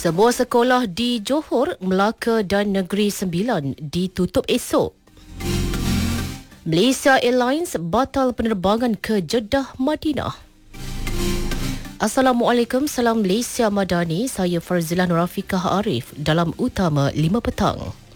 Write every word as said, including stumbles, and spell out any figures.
Sebuah sekolah di Johor, Melaka dan Negeri Sembilan ditutup esok. Malaysia Airlines batal penerbangan ke Jeddah, Madinah. Assalamualaikum, salam Malaysia Madani. Saya Farzila Nurafikah Arif dalam Utama lima Petang.